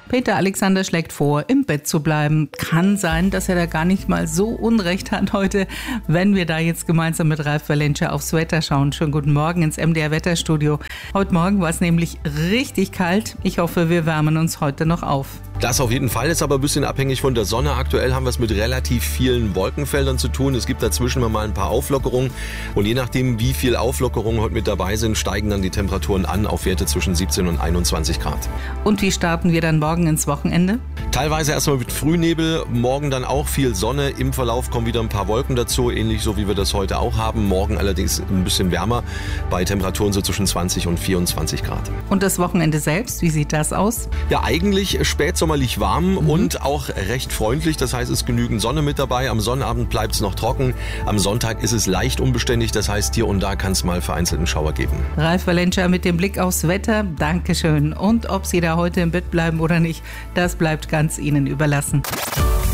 Peter Alexander schlägt vor, im Bett zu bleiben. Kann sein, dass er da gar nicht mal so Unrecht hat heute, wenn wir da jetzt gemeinsam mit Ralf Valentscher aufs Wetter schauen. Schönen guten Morgen ins MDR Wetterstudio. Heute Morgen war es nämlich richtig kalt. Ich hoffe, wir wärmen uns heute noch auf. Das auf jeden Fall, ist aber ein bisschen abhängig von der Sonne. Aktuell haben wir es mit relativ vielen Wolkenfeldern zu tun. Es gibt dazwischen mal ein paar Auflockerungen. Und je nachdem, wie viel Auflockerungen heute mit dabei sind, steigen dann die Temperaturen an auf Werte zwischen 17 und 21 Grad. Und wie starten wir dann morgen ins Wochenende? Teilweise erstmal mit Frühnebel, morgen dann auch viel Sonne. Im Verlauf kommen wieder ein paar Wolken dazu, ähnlich so wie wir das heute auch haben. Morgen allerdings ein bisschen wärmer, bei Temperaturen so zwischen 20 und 24 Grad. Und das Wochenende selbst, wie sieht das aus? Ja, eigentlich spätsommerlich warm und auch recht freundlich. Das heißt, es ist genügend Sonne mit dabei. Am Sonnabend bleibt es noch trocken. Am Sonntag ist es leicht unbeständig. Das heißt, hier und da kann es mal vereinzelten Schauer geben. Ralf Valentscher mit dem Blick aufs Wetter. Dankeschön. Und ob Sie da heute im Bett bleiben oder nicht, das bleibt ganz Ihnen überlassen.